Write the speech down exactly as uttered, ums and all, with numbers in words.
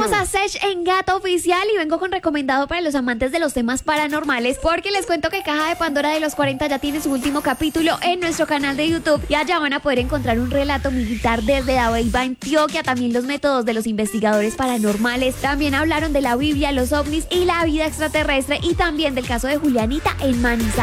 Estamos a Sech en Gato Oficial y vengo con recomendado para los amantes de los temas paranormales, porque les cuento que Caja de Pandora de los cuarenta ya tiene su último capítulo en nuestro canal de YouTube y allá van a poder encontrar un relato militar desde Dabeiba, Antioquia, también los métodos de los investigadores paranormales, también hablaron de la Biblia, los ovnis y la vida extraterrestre y también del caso de Julianita en Manizales.